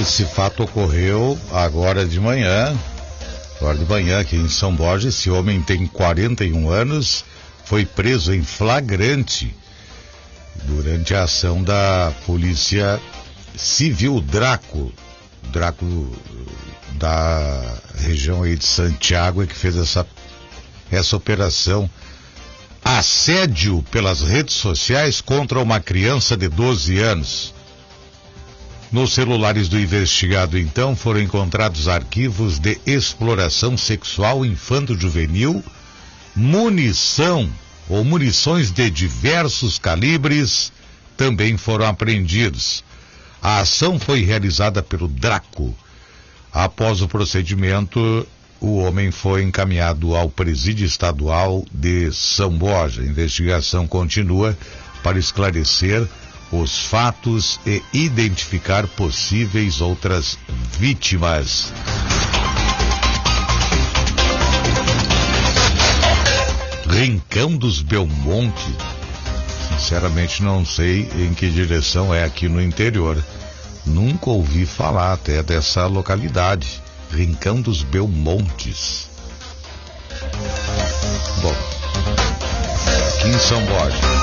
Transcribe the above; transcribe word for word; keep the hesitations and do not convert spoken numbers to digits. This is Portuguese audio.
Esse fato ocorreu agora de manhã, agora de manhã aqui em São Borja. Esse homem tem quarenta e um anos, foi preso em flagrante durante a ação da Polícia Civil Draco, Draco da região aí de Santiago, é que fez essa, essa operação. Assédio pelas redes sociais contra uma criança de doze anos. Nos celulares do investigado, então, foram encontrados arquivos de exploração sexual infanto-juvenil, munição ou munições de diversos calibres também foram apreendidos. A ação foi realizada pelo Draco. Após o procedimento, o homem foi encaminhado ao Presídio Estadual de São Borja. A investigação continua para esclarecer os fatos e identificar possíveis outras vítimas. Rincão dos Belmonte. Sinceramente não sei em que direção é aqui no interior. Nunca ouvi falar até dessa localidade. Rincão dos Belmontes. Bom, aqui em São Borja.